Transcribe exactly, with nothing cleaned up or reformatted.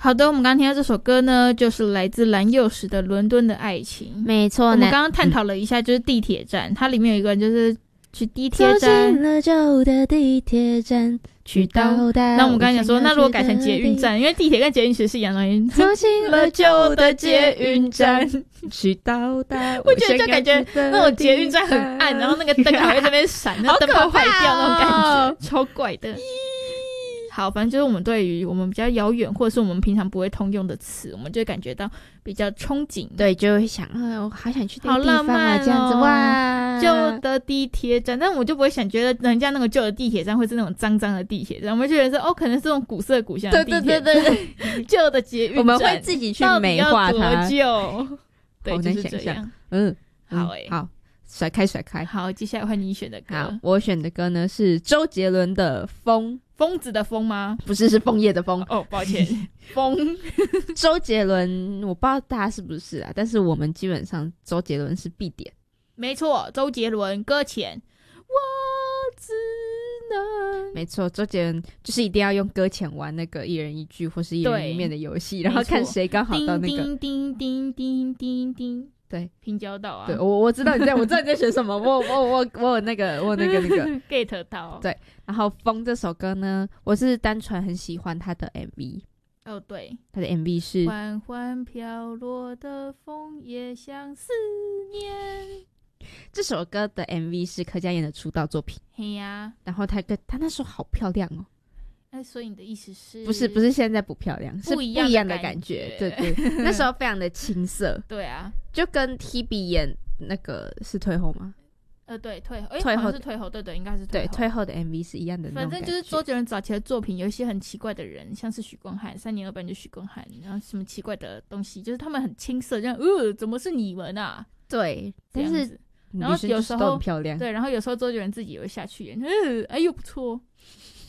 好的，我们刚刚听到这首歌呢，就是来自蓝又时的《伦敦的爱情》。 没错， 我们刚刚探讨了一下，就是地铁站，嗯、它里面有一个人就是去地铁站，走进了旧的地铁站，去到达。 那我们刚才讲说，那如果改成捷运站，因为地铁跟捷运其实是一样的东西。走进了旧的捷运站， 去到达。 我觉得就感觉那种捷运站很暗，然后那个灯还会在那边闪，那灯泡坏掉那种感觉，超怪的。好，反正就是我们对于我们比较遥远或者是我们平常不会通用的词，我们就会感觉到比较憧憬， 对，就会想哎我好想去这个地方啊，好浪漫哦，这样子哇， 旧的地铁站，但我就不会想觉得人家那个旧的地铁站会是那种脏脏的地铁站，我们就觉得说哦，可能是这种古色古香的地铁站，对对对对，旧的捷运站， 我们会自己去美化它， 旧，对， 好就是这样， 嗯， 好诶、欸， 好。甩开甩开， 好，接下来换你选的歌。 好，我选的歌呢是周杰伦的《风》， 疯子的疯吗？ 不是，是枫叶的枫。 哦，抱歉，疯。 周杰伦，我不知道大家是不是啊，但是我们基本上周杰伦是必点。 没错，周杰伦搁浅，我只能。 没错，周杰伦就是一定要用搁浅玩那个一人一句或是一人一面的游戏，然后看谁刚好到那个叮叮叮叮叮叮。 对， 平交道啊！ 对，我我知道你在，我知道你在选什么，我我我我有那个，我有那个那个 get 到。 对，然后《风》这首歌呢，我是单纯很喜欢他的 M V。 哦，对， 他的 M V 是缓缓飘落的枫叶像思念。 这首歌的 M V 是柯佳嬿的出道作品。 嘿呀、啊， 然后他跟他那时候好漂亮哦。 哎，所以你的意思是？ 不是不是现在不漂亮，是不一样的感觉。对对，那时候非常的青涩。 对啊， 就跟 T B 演那个是退后吗？ 呃，对，退后， 退后是退后，对对，应该是退后。对，退后的 M V 是一样的那种感觉。 反正就是周杰伦早期的作品，有一些很奇怪的人，像是许光汉，三年二班就许光汉，然后什么奇怪的东西，就是他们很青涩，这样，呃，怎么是你们啊？ 对，但是然后有时候很漂亮， 对，然后有时候周杰伦自己也会下去演，呃，哎呦不错。